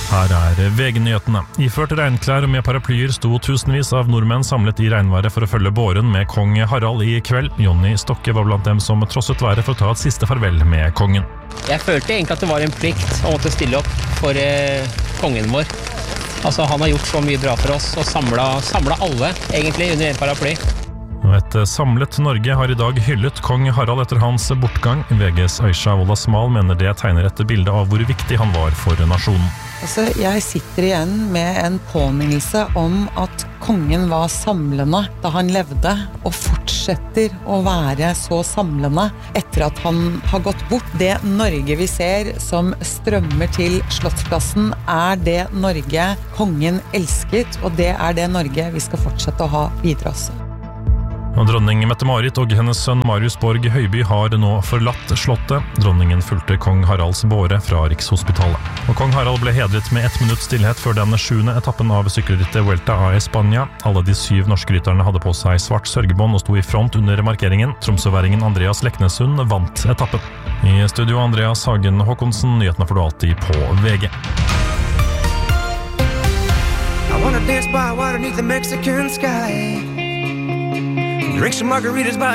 Her VG-nyhetene. Iført regnklær med paraplyer sto tusenvis av nordmenn samlet i regnværet for å følge båren med kong Harald i kveld. Jonny Stokke var blant dem som trosset været for å ta et siste farvel med kongen. Jeg følte egentlig at det var en plikt å måtte stille opp for kongen vår. Altså, han har gjort så mye bra for oss og samlet alle egentlig under en paraply. Et samlet Norge har i dag hyllet kong Harald etter hans bortgang. VGs Aisha Wolasmal mener det tegner et bilde av hvor viktig han var for nasjonen. Altså, jeg sitter igjen med en påminnelse om at kongen var samlende da han levde, og fortsetter å være så samlende etter at han har gått bort. Det Norge vi ser som strømmer til Slottsplassen det Norge kongen elsket, og det det Norge vi skal fortsette å ha videre også. Dronning Mette-Marit og hennes sønn Marius Borg Høiby har nå forlatt slottet. Dronningen fulgte kong Haralds båre fra Rikshospitalet. Og kong Harald ble hedret med 1 minutts stillhet før den 7. etappen av sykkelrittet Vuelta a España. Alle de 7 norske rytterne hadde på seg svart sørgebånd og sto i front under markeringen. Tromsøværingen Andreas Leknesund vant etappen. I studio Andreas Hagen Håkonsen, nyhetene får du alltid på VG. I wanna dance by water beneath the Mexican sky. Drink some margaritas by